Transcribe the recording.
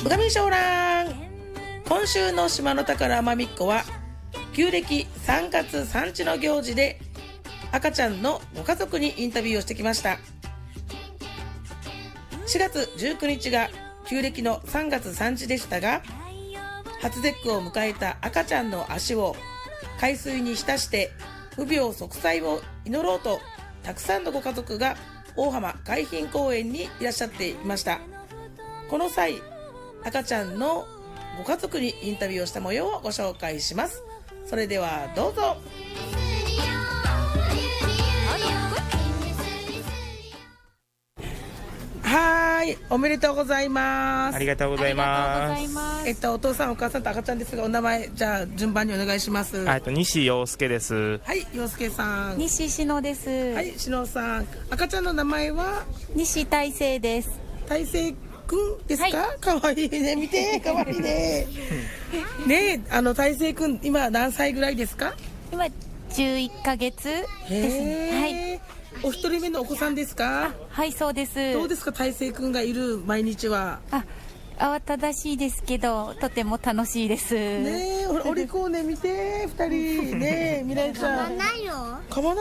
うがみしょうらん。今週の島の宝まみっこは旧暦3月産地の行事で赤ちゃんのご家族にインタビューをしてきました。4月19日が旧暦の3月産地でしたが、初節句を迎えた赤ちゃんの足を海水に浸して無病息災を祈ろうと、たくさんのご家族が大浜海浜公園にいらっしゃっていました。この際、赤ちゃんのご家族にインタビューをした模様をご紹介します。それではどうぞ。はい、おめでとうございます。 ありがとうございます。 お父さんお母さんと赤ちゃんですが、お名前じゃあ順番にお願いします。 西陽介です。 はい、陽介さん。 西しのです。 はい、しのさん。赤ちゃんの名前は西大成です。 大成くんですか？かわいいね、見て、かわいいね。ね、大成くん今何歳ぐらいですか？ 今11ヶ月ですね。はい。 お一人目のお子さんですか？ はい、そうです。 どうですか、大成くんがいる毎日は？ 慌ただしいですけど、とても楽しいです。 ねえ、お利口ね、見て、二人ね、未来ちゃん。 噛まないよ。 噛まない。